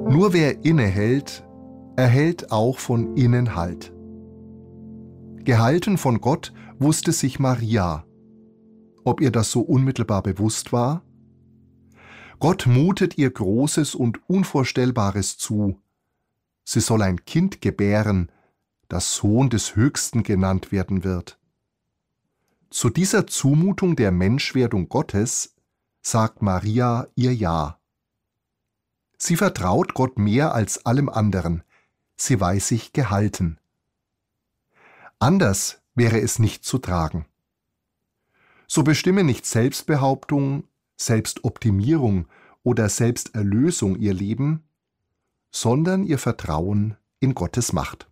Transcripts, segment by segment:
Nur wer innehält, erhält auch von innen Halt. Gehalten von Gott wusste sich Maria. Ob ihr das so unmittelbar bewusst war? Gott mutet ihr Großes und Unvorstellbares zu. Sie soll ein Kind gebären, das Sohn des Höchsten genannt werden wird. Zu dieser Zumutung der Menschwerdung Gottes sagt Maria ihr Ja. Sie vertraut Gott mehr als allem anderen. Sie weiß sich gehalten. Anders wäre es nicht zu tragen. So bestimme nicht Selbstbehauptung, Selbstoptimierung oder Selbsterlösung ihr Leben, sondern ihr Vertrauen in Gottes Macht.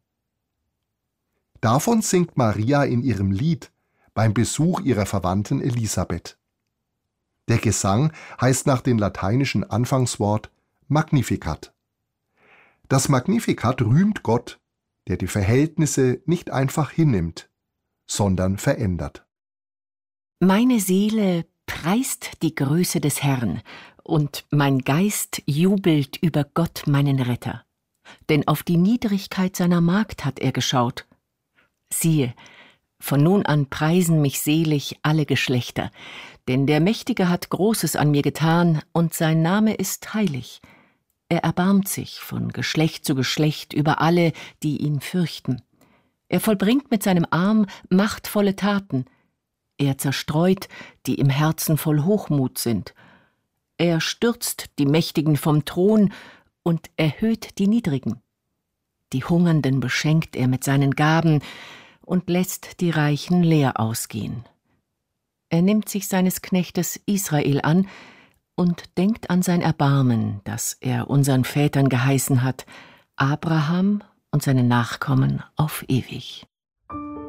Davon singt Maria in ihrem Lied beim Besuch ihrer Verwandten Elisabeth. Der Gesang heißt nach dem lateinischen Anfangswort Magnificat. Das Magnificat rühmt Gott, der die Verhältnisse nicht einfach hinnimmt, sondern verändert. Meine Seele preist die Größe des Herrn, und mein Geist jubelt über Gott, meinen Retter. Denn auf die Niedrigkeit seiner Magd hat er geschaut. Siehe, von nun an preisen mich selig alle Geschlechter, denn der Mächtige hat Großes an mir getan, und sein Name ist heilig. Er erbarmt sich von Geschlecht zu Geschlecht über alle, die ihn fürchten. Er vollbringt mit seinem Arm machtvolle Taten. Er zerstreut, die im Herzen voll Hochmut sind. Er stürzt die Mächtigen vom Thron und erhöht die Niedrigen. Die Hungernden beschenkt er mit seinen Gaben und lässt die Reichen leer ausgehen. Er nimmt sich seines Knechtes Israel an und denkt an sein Erbarmen, das er unseren Vätern geheißen hat, Abraham und seine Nachkommen auf ewig.